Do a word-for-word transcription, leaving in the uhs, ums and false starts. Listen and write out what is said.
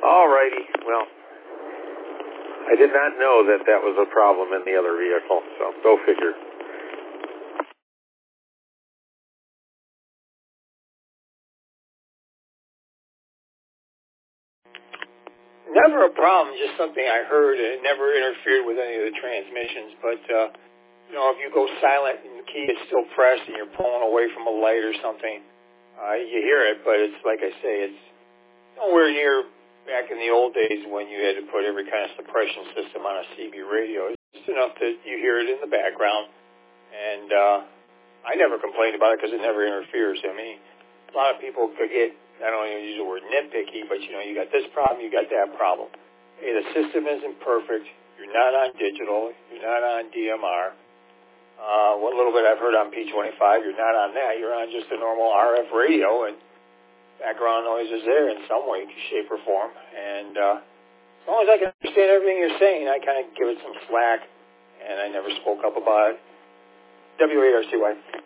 All righty. Well, I did not know that that was a problem in the other vehicle, so go figure. Never a problem, just something I heard, and it never interfered with any of the transmissions. But, uh, you know, if you go silent and the key is still pressed and you're pulling away from a light or something, uh, you hear it, but it's, like I say, it's nowhere near back in the old days when you had to put every kind of suppression system on a C B radio. It's enough that you hear it in the background, and uh, I never complained about it because it never interferes. I mean, a lot of people could get, I don't even use the word nitpicky, but, you know, you got this problem, you got that problem. Hey, the system isn't perfect. You're not on digital. You're not on D M R. Uh, what little bit I've heard on P twenty-five, you're not on that. You're on just a normal R F radio, and background noise is there in some way, shape, or form. And uh, as long as I can understand everything you're saying, I kind of give it some slack, and I never spoke up about it. W A R C Y.